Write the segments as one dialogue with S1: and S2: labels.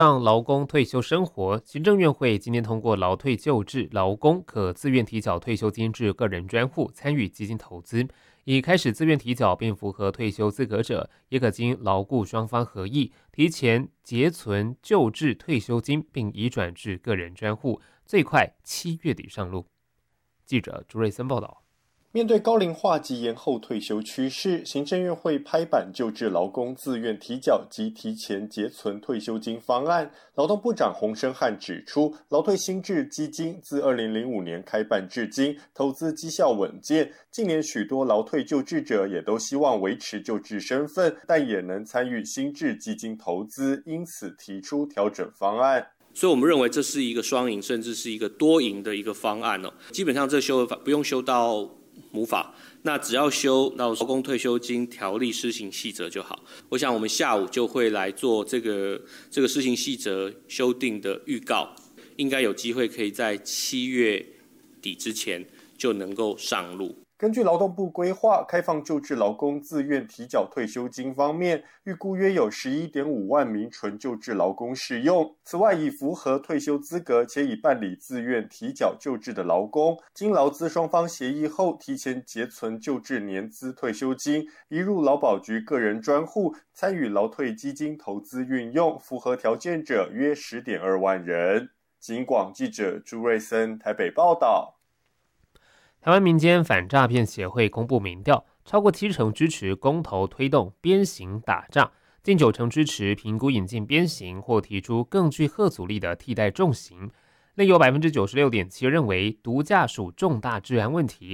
S1: 让劳工退休生活，行政院会今天通过劳退旧制，劳工可自愿提缴退休金至个人专户参与基金投资，已开始自愿提缴并符合退休资格者，也可经劳雇双方合意提前结存旧制退休金，并移转至个人专户，最快7月底上路。记者朱瑞森报道。
S2: 面对高龄化及延后退休趋势，行政院会拍板旧制劳工自愿提缴及提前结存退休金方案。劳动部长洪申翰指出，劳退新制基金自2005年开办至今，投资绩效稳健。近年许多劳退旧制者也都希望维持旧制身份，但也能参与新制基金投资，因此提出调整方案。
S3: 所以我们认为这是一个双赢，甚至是一个多赢的一个方案哦。基本上这修法不用修到母法，那只要修到劳工退休金条例施行细则就好。我想我们下午就会来做这个施行细则修订的预告，应该有机会可以在7月底之前就能够上路。
S2: 根据劳动部规划，开放旧制劳工自愿提缴退休金方面，预估约有11.5万名纯旧制劳工适用。此外，已符合退休资格且已办理自愿提缴旧制的劳工，经劳资双方协议后，提前结存旧制年资退休金，移入劳保局个人专户，参与劳退基金投资运用，符合条件者约10.2万人。警广记者朱瑞森台北报道。
S1: 台湾民间反诈骗协会公布民调，超过70%支持公投推动鞭刑打诈，近90%支持评估引进鞭刑或提出更具吓阻力的替代重刑，另有 96.7% 认为毒驾属重大治安问题，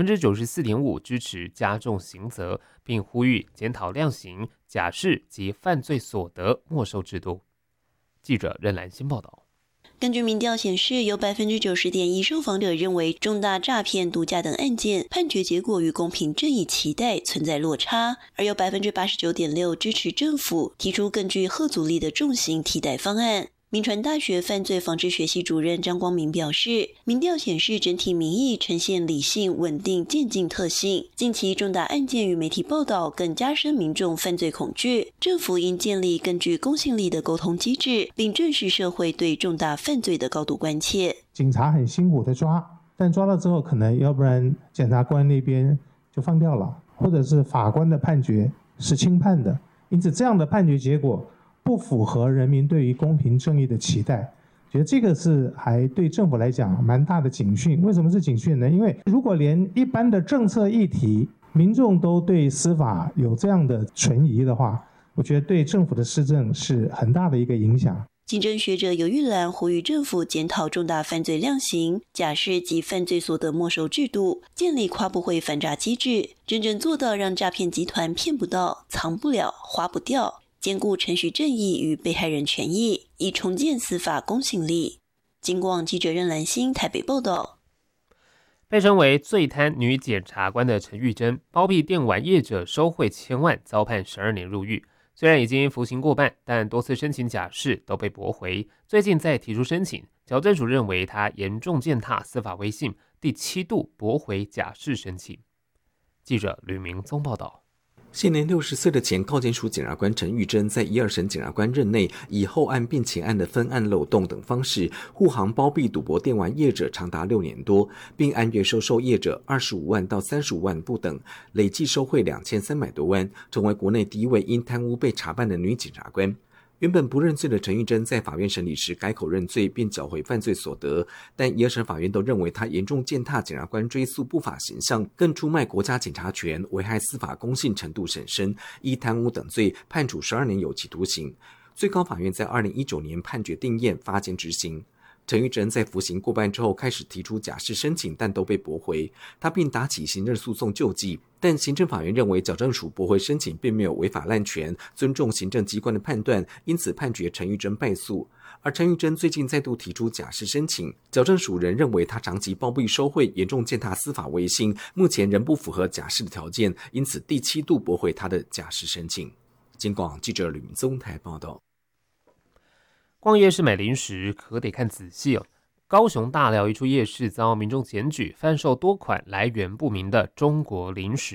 S1: 94.5% 支持加重刑责，并呼吁检讨量刑、假释及犯罪所得没收制度。记者任兰欣报道。
S4: 根据民调显示，有 90.1% 受访者认为重大诈骗、毒驾等案件判决结果与公平正义期待存在落差，而有 89.6% 支持政府提出更具吓阻力的重刑替代方案。铭传大学犯罪防治学系主任张光明表示，民调显示整体民意呈现理性、稳定、渐进特性。近期重大案件与媒体报道更加深民众犯罪恐惧，政府应建立更具公信力的沟通机制，并正视社会对重大犯罪的高度关切。
S5: 警察很辛苦的抓，但抓了之后可能要不然检察官那边就放掉了，或者是法官的判决是轻判的，因此这样的判决结果不符合人民对于公平正义的期待，觉得这个是还对政府来讲蛮大的警讯。为什么是警讯呢？因为如果连一般的政策议题民众都对司法有这样的存疑的话，我觉得对政府的施政是很大的一个影响。
S4: 警政学者游玉兰呼吁政府检讨重大犯罪量刑、假释及犯罪所得没收制度，建立跨部会反诈机制，真正做到让诈骗集团骗不到、藏不了、花不掉，兼顾程序正义与被害人权益，以重建司法公信力。警广记者任兰欣台北报道。
S1: 被称为最贪女检察官的陈玉珍，包庇电玩业者收贿1000万，遭判12年入狱。虽然已经服刑过半，但多次申请假释都被驳回。最近再提出申请，矫正署认为他严重践踏司法威信，第7度驳回假释申请。记者吕明宗报道。
S6: 现年60岁的前高检署检察官陈玉珍，在1、2审检察官任内，以后案并前案的分案漏洞等方式，护航包庇赌博电玩业者长达6年多，并按月收受业者25万到35万不等，累计收贿2300多万，成为国内第一位因贪污被查办的女检察官。原本不认罪的陈玉珍在法院审理时改口认罪，并缴回犯罪所得，但1、2审法院都认为他严重践踏检察官追诉不法形象，更出卖国家检察权，危害司法公信程度甚深，依贪污等罪判处12年有期徒刑。最高法院在2019年判决定谳，发监执行。陈玉珍在服刑过半之后开始提出假释申请，但都被驳回，他并打起行政诉讼救济，但行政法院认为矫正署驳回申请并没有违法滥权，尊重行政机关的判断，因此判决陈玉珍败诉。而陈玉珍最近再度提出假释申请，矫正署仍认为他长期包庇收贿，严重践踏司法威信，目前仍不符合假释的条件，因此第7度驳回他的假释申请。警广记者吕明宗台报道。
S1: 逛夜市买零食可得看仔细哦。高雄大寮一处夜市遭民众检举，贩售多款来源不明的中国零食，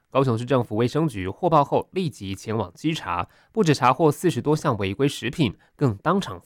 S1: 高雄市政府卫生局获报后立即前往稽查，不止查获40多项违规食品，更当场